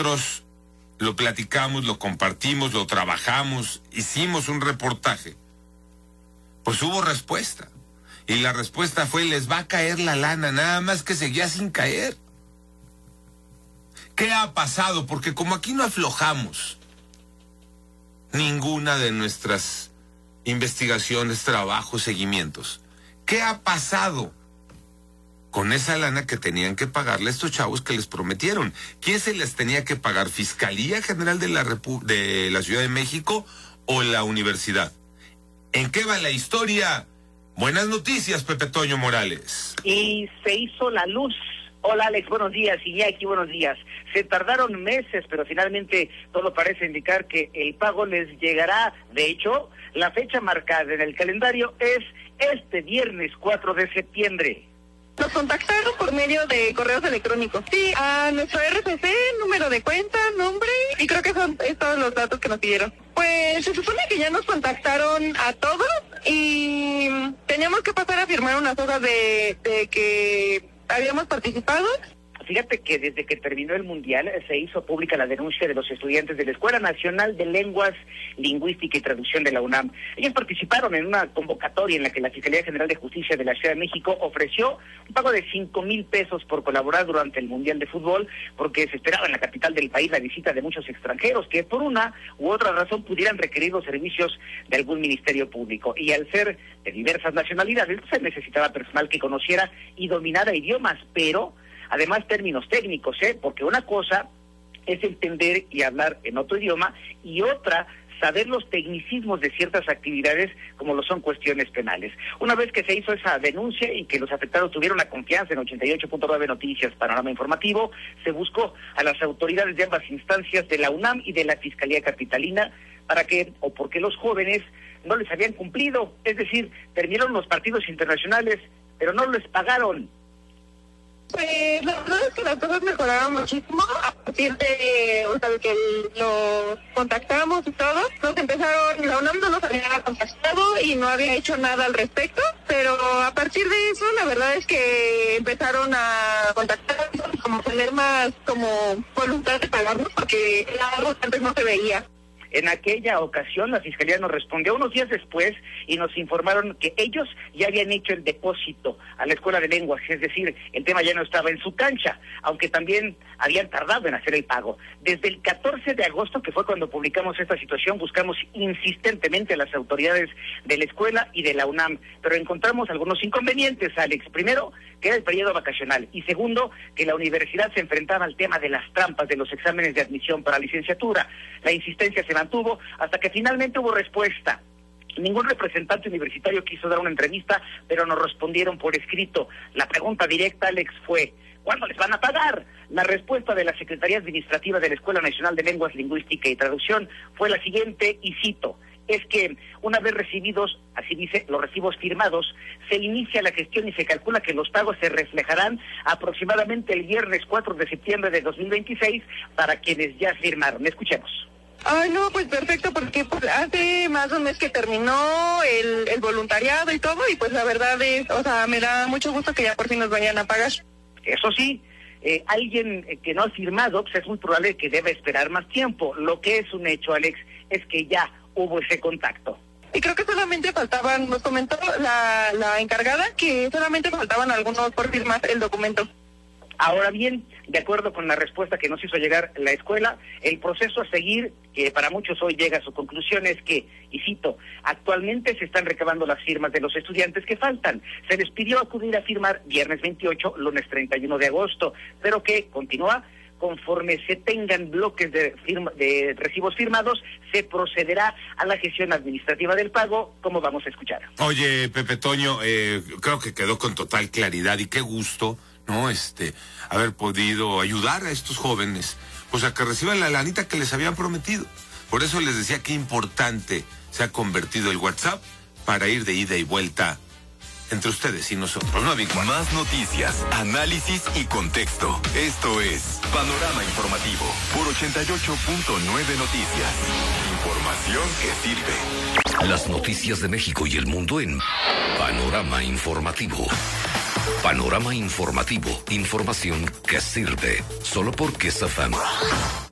nosotros lo platicamos, lo compartimos, lo trabajamos, hicimos un reportaje, pues hubo respuesta. Y la respuesta fue: les va a caer la lana, nada más que seguía sin caer. ¿Qué ha pasado? Porque como aquí no aflojamos ninguna de nuestras investigaciones, trabajos, seguimientos, ¿qué ha pasado con esa lana que tenían que pagarle a estos chavos que les prometieron? ¿Quién se les tenía que pagar? ¿Fiscalía General de la Ciudad de México o la universidad? ¿En qué va la historia? Buenas noticias, Pepe Toño Morales. Y se hizo la luz. Hola Alex, buenos días. Iñaki, buenos días. Se tardaron meses, pero finalmente todo parece indicar que el pago les llegará. De hecho, la fecha marcada en el calendario es este viernes 4 de septiembre. Nos contactaron por medio de correos electrónicos. Sí, a nuestro RFC, número de cuenta, nombre, y creo que son todos los datos que nos pidieron. Pues se supone que ya nos contactaron a todos y teníamos que pasar a firmar unas hojas de que habíamos participado. Fíjate que desde que terminó el Mundial se hizo pública la denuncia de los estudiantes de la Escuela Nacional de Lenguas, Lingüística y Traducción de la UNAM. Ellos participaron en una convocatoria en la que la Fiscalía General de Justicia de la Ciudad de México ofreció un pago de 5,000 pesos por colaborar durante el Mundial de Fútbol, porque se esperaba en la capital del país la visita de muchos extranjeros que por una u otra razón pudieran requerir los servicios de algún ministerio público. Y al ser de diversas nacionalidades, se necesitaba personal que conociera y dominara idiomas, pero además términos técnicos, porque una cosa es entender y hablar en otro idioma y otra saber los tecnicismos de ciertas actividades como lo son cuestiones penales. Una vez que se hizo esa denuncia y que los afectados tuvieron la confianza en 88.9 Noticias, Panorama Informativo, se buscó a las autoridades de ambas instancias de la UNAM y de la Fiscalía Capitalina para que, o porque los jóvenes no les habían cumplido, es decir, terminaron los partidos internacionales, pero no les pagaron. Pues la verdad es que las cosas mejoraron muchísimo a partir de, que los contactamos y todo. La UNAM no nos había contactado y no había hecho nada al respecto, pero a partir de eso la verdad es que empezaron a contactarnos, como tener más como voluntad de pagarnos, porque algo que antes no se veía. En aquella ocasión la Fiscalía nos respondió unos días después y nos informaron que ellos ya habían hecho el depósito a la Escuela de Lenguas, es decir, el tema ya no estaba en su cancha, aunque también habían tardado en hacer el pago. Desde el 14 de agosto, que fue cuando publicamos esta situación, buscamos insistentemente a las autoridades de la escuela y de la UNAM, pero encontramos algunos inconvenientes, Alex. Primero, que era el periodo vacacional, y segundo, que la universidad se enfrentaba al tema de las trampas de los exámenes de admisión para licenciatura. La insistencia se mantuvo hasta que finalmente hubo respuesta. Ningún representante universitario quiso dar una entrevista, pero nos respondieron por escrito. La pregunta directa, Alex, fue: ¿cuándo les van a pagar? La respuesta de la Secretaría Administrativa de la Escuela Nacional de Lenguas, Lingüística y Traducción fue la siguiente, y cito: es que una vez recibidos, así dice, los recibos firmados, se inicia la gestión y se calcula que los pagos se reflejarán aproximadamente el viernes 4 de septiembre de 2026 para quienes ya firmaron. Escuchemos. Ay, no, pues perfecto, porque pues, hace más de un mes que terminó el voluntariado y todo, y pues la verdad es, me da mucho gusto que ya por fin nos vayan a pagar. Eso sí, alguien que no ha firmado, pues es muy probable que deba esperar más tiempo. Lo que es un hecho, Alex, es que ya hubo ese contacto. Y creo que solamente faltaban, nos comentó la encargada, que solamente faltaban algunos por firmar el documento. Ahora bien, de acuerdo con la respuesta que nos hizo llegar la escuela, el proceso a seguir, que para muchos hoy llega a su conclusión, es que, y cito, actualmente se están recabando las firmas de los estudiantes que faltan. Se les pidió acudir a firmar viernes 28, lunes 31 de agosto, pero que, continúa, conforme se tengan bloques de recibos firmados, se procederá a la gestión administrativa del pago, como vamos a escuchar. Oye, Pepe Toño, creo que quedó con total claridad y qué gusto, ¿no? Haber podido ayudar a estos jóvenes, pues a que reciban la lanita que les habían prometido. Por eso les decía qué importante se ha convertido el WhatsApp para ir de ida y vuelta entre ustedes y nosotros, ¿no, Víctor? Más noticias, análisis y contexto. Esto es Panorama Informativo por 88.9 Noticias. Información que sirve. Las noticias de México y el mundo en Panorama Informativo. Panorama Informativo. Información que sirve. Solo por Kiss FM.